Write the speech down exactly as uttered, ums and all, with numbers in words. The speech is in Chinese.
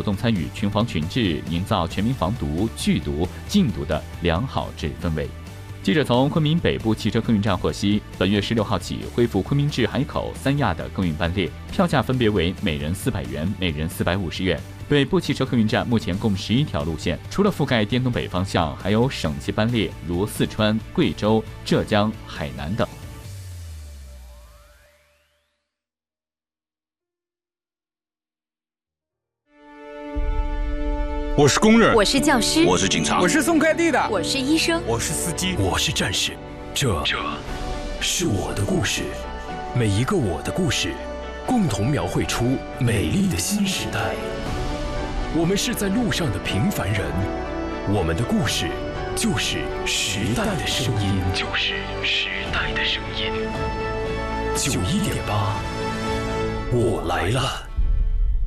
动参与、群防群治，营造全民防毒、拒毒、禁毒的良好治理氛围。记者从昆明北部汽车客运站获悉，本月十六号起恢复昆明至海口、三亚的客运班列，票价分别为每人四百元、每人四百五十元。北部汽车客运站目前共十一条路线，除了覆盖滇东北方向，还有省级班列，如四川、贵州、浙江、海南等。 我是工人， 我是教师， 我是警察， 我是送快递的， 我是医生， 我是司机， 我是战士。这这是我的故事，每一个我的故事，共同描绘出美丽的新时代。我们是在路上的平凡人，我们的故事就是时代的声音， 就是时代的声音。 九一点八，我来了。